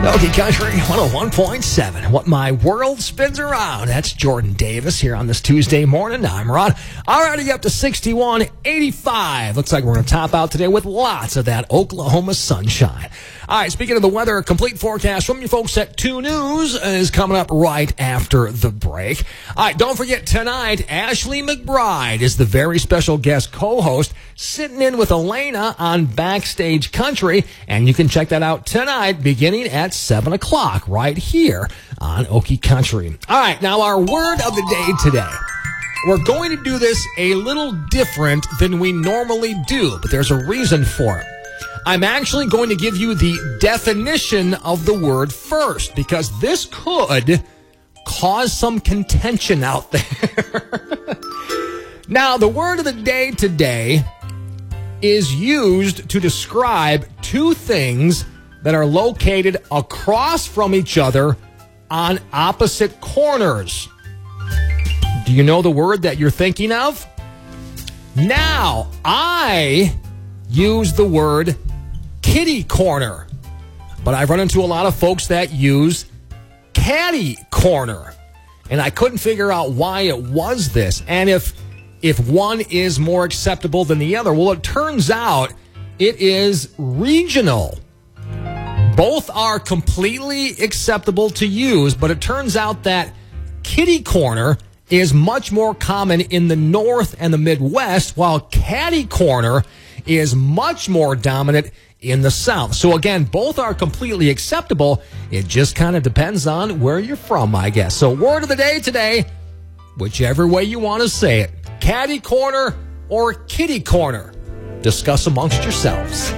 Okie Country 101.7. What my world spins around. That's Jordan Davis here on this Tuesday morning. I'm Ron. Already up to 61, 85. Looks like we're going to top out today with lots of that Oklahoma sunshine. All right, speaking of the weather, a complete forecast from you folks at 2 News is coming up right after the break. All right, don't forget tonight, Ashley McBride is the very special guest co-host sitting in with Elena on Backstage Country, and you can check that out tonight beginning at 7 o'clock right here on Okie Country. All right, now our word of the day today. We're going to do this a little different than we normally do, but there's a reason for it. I'm actually going to give you the definition of the word first, because this could cause some contention out there. Now, the word of the day today is used to describe two things that are located across from each other on opposite corners. Do you know the word that you're thinking of? Now, I use the word kitty corner, but I've run into a lot of folks that use catty corner, and I couldn't figure out why it was this, and if one is more acceptable than the other. Well, it turns out it is regional. Both are completely acceptable to use, but it turns out that kitty corner is much more common in the North and the Midwest, while catty corner is much more dominant in the South. So again, both are completely acceptable. It just kind of depends on where you're from, I guess. So word of the day today, whichever way you want to say it, catty corner or kitty corner. Discuss amongst yourselves.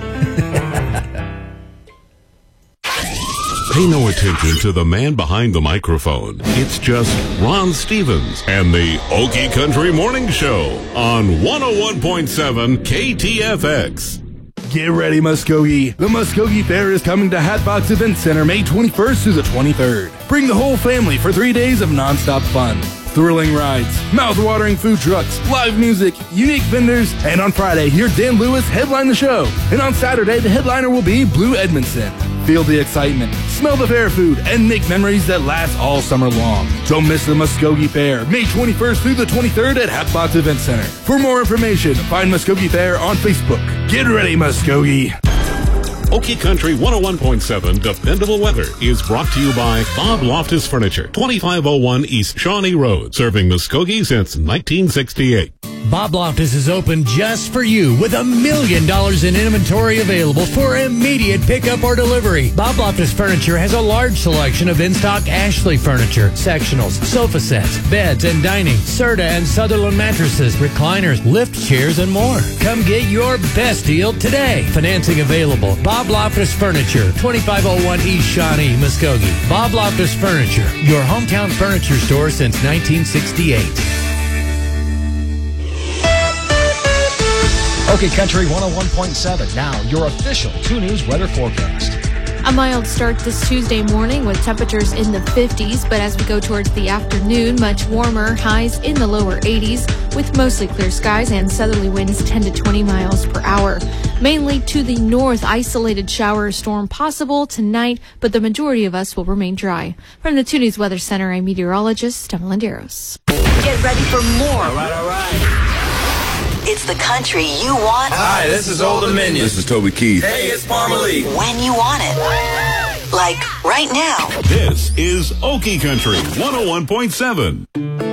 Pay no attention to the man behind the microphone. It's just Ron Stevens and the Okie Country Morning Show on 101.7 KTFX. Get ready, Muskogee. The Muskogee Fair is coming to Hatbox Event Center May 21st through the 23rd. Bring the whole family for 3 days of nonstop fun. Thrilling rides, mouth-watering food trucks, live music, unique vendors, and on Friday, hear Dan Lewis headline the show. And on Saturday, the headliner will be Blue Edmondson. Feel the excitement, smell the fair food, and make memories that last all summer long. Don't miss the Muskogee Fair, May 21st through the 23rd at Hatbox Event Center. For more information, find Muskogee Fair on Facebook. Get ready, Muskogee. Okie Country 101.7 Dependable Weather is brought to you by Bob Loftus Furniture, 2501 East Shawnee Road, serving Muskogee since 1968. Bob Loftus is open just for you with $1 million in inventory available for immediate pickup or delivery. Bob Loftus Furniture has a large selection of in-stock Ashley furniture, sectionals, sofa sets, beds and dining, Serta and Sutherland mattresses, recliners, lift chairs, and more. Come get your best deal today. Financing available. Bob Loftus Furniture, 2501 East Shawnee, Muskogee. Bob Loftus Furniture, your hometown furniture store since 1968. Okay, Country 101.7. Now, your official 2 News weather forecast. A mild start this Tuesday morning with temperatures in the 50s, but as we go towards the afternoon, much warmer, highs in the lower 80s, with mostly clear skies and southerly winds 10 to 20 miles per hour. Mainly to the north, isolated shower or storm possible tonight, but the majority of us will remain dry. From the 2 News Weather Center, I'm meteorologist Emma Landeros. Get ready for more. All right. It's the country you want. Hi, this is Old Dominion. This is Toby Keith. Hey, it's Palmer Lee. When you want it. Like right now. This is Okie Country 101.7.